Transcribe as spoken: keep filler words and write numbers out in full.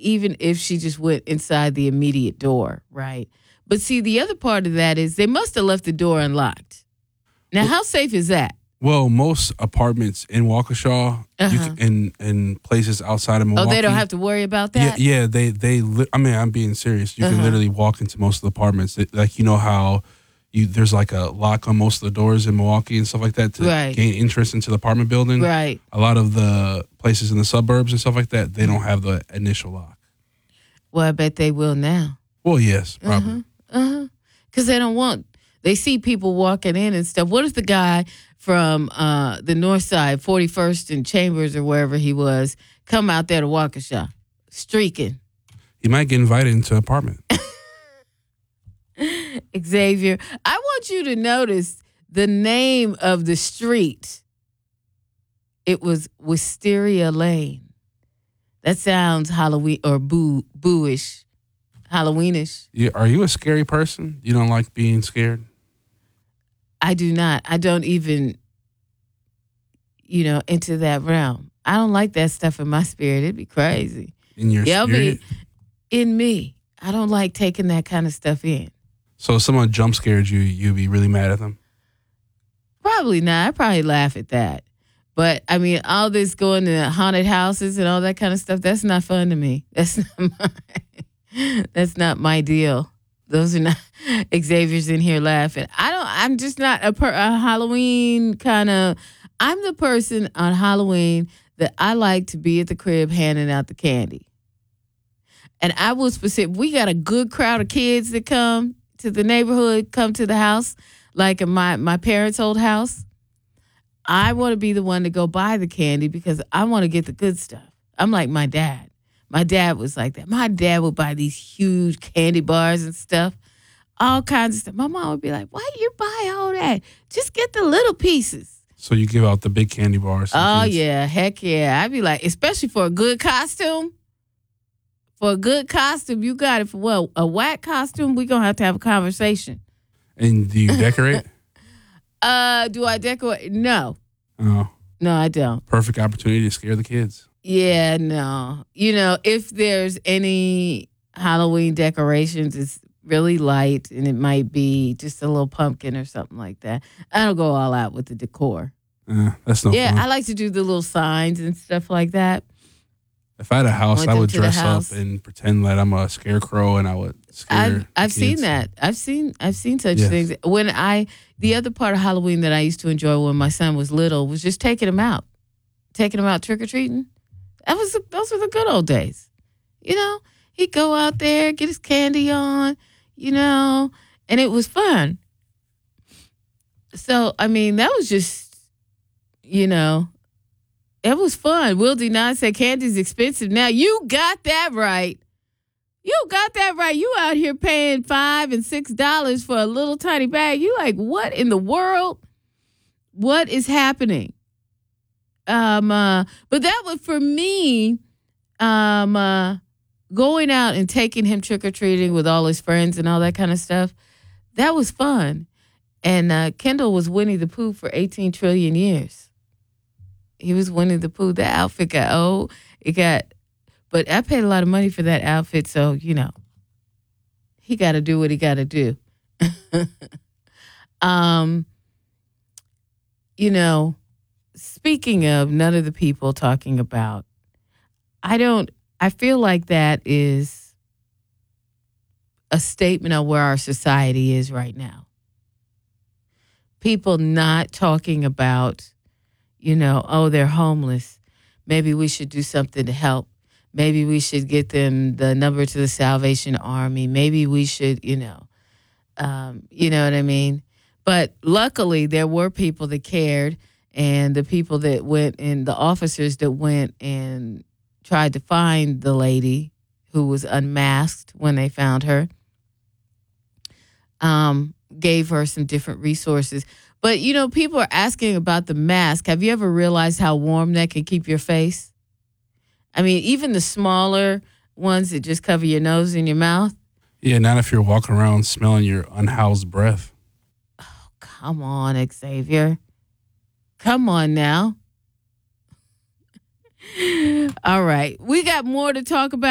even if she just went inside the immediate door, right? But see, the other part of that is they must have left the door unlocked. Now, well, how safe is that? Well, most apartments in Waukesha uh-huh. you can, and and places outside of Milwaukee. Oh, they don't have to worry about that? Yeah, yeah they, they I mean, I'm being serious. You uh-huh. can literally walk into most of the apartments. Like, you know how you there's like a lock on most of the doors in Milwaukee and stuff like that to right. gain interest into the apartment building. Right. A lot of the places in the suburbs and stuff like that, they don't have the initial lock. Well, I bet they will now. Well, yes, probably. Uh-huh. Uh-huh. Because they don't want, they see people walking in and stuff. What if the guy from uh, the north side, forty-first and Chambers or wherever he was, come out there to Waukesha, streaking? He might get invited into an apartment. Xavier, I want you to notice the name of the street. It was Wisteria Lane. That sounds Halloween or boo booish, Halloweenish. Yeah, are you a scary person? You don't like being scared? I do not. I don't even, you know, into that realm. I don't like that stuff in my spirit. It'd be crazy. In your yeah, spirit? Be in me. I don't like taking that kind of stuff in. So if someone jump scared you, you'd be really mad at them? Probably not. I'd probably laugh at that. But, I mean, all this going to haunted houses and all that kind of stuff, that's not fun to me. That's not my, that's not my deal. Those are not, Xavier's in here laughing. I don't, I'm just not a, per, a Halloween kind of, I'm the person on Halloween that I like to be at the crib handing out the candy. And I will specific, we got a good crowd of kids that come to the neighborhood, come to the house, like in my, my parents' old house. I want to be the one to go buy the candy because I want to get the good stuff. I'm like my dad. My dad was like that. My dad would buy these huge candy bars and stuff, all kinds of stuff. My mom would be like, why do you buy all that? Just get the little pieces. So you give out the big candy bars. Oh, kids. Yeah. Heck yeah. I'd be like, especially for a good costume. For a good costume, you got it. For well, a whack costume, we're going to have to have a conversation. And do you decorate? uh, do I decorate? No. Oh. No, I don't. Perfect opportunity to scare the kids. Yeah, no. You know, if there's any Halloween decorations, it's really light and it might be just a little pumpkin or something like that. I don't go all out with the decor. Uh, that's no yeah, fun. I like to do the little signs and stuff like that. If I had a house, I would dress up and pretend that I'm a scarecrow and I would scare I've, I've kids. seen that. I've seen I've seen such yes. things. When I the other part of Halloween that I used to enjoy when my son was little was just taking him out. Taking him out trick-or-treating. That was those were the good old days. You know, he'd go out there, get his candy on, you know, and it was fun. So, I mean, that was just, you know, it was fun. Will D nine said candy's expensive. Now, you got that right. You got that right. You out here paying five and six dollars for a little tiny bag. You like, what in the world? What is happening? Um, uh, but that was for me, um, uh, going out and taking him trick-or-treating with all his friends and all that kind of stuff. That was fun. And uh, Kendall was Winnie the Pooh for eighteen trillion years. He was Winnie the Pooh. That outfit got old. It got, but I paid a lot of money for that outfit. So, you know, he got to do what he got to do. um, you know, speaking of none of the people talking about, I don't, I feel like that is a statement of where our society is right now. People not talking about, you know, oh, they're homeless. Maybe we should do something to help. Maybe we should get them the number to the Salvation Army. Maybe we should, you know, um, you know what I mean? But luckily, there were people that cared, and the people that went and the officers that went and tried to find the lady who was unmasked when they found her, um, gave her some different resources. But, you know, people are asking about the mask. Have you ever realized how warm that can keep your face? I mean, even the smaller ones that just cover your nose and your mouth. Yeah, not if you're walking around smelling your unhoused breath. Oh, come on, Xavier. Come on now. All right. We got more to talk about.